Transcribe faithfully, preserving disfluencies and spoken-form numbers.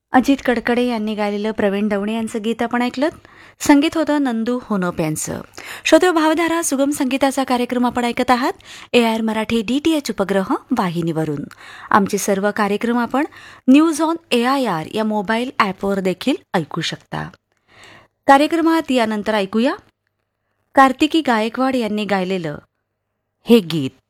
अजित कडकडे यांनी गायलेलं प्रवीण दवणे यांचं गीत आपण ऐकलं. संगीत होतं नंदू होनोप यांचं. श्रोते भावधारा सुगम संगीताचा कार्यक्रम आपण ऐकत आहात A R Marathi D T H उपग्रह वाहिनीवरून. आमचे सर्व कार्यक्रम आपण news on A I R या मोबाईल ॲपवर देखील ऐकू शकता. कार्यक्रमात यानंतर ऐकूया कार्तिकी गायकवाड यांनी गायलेलं हे गीत.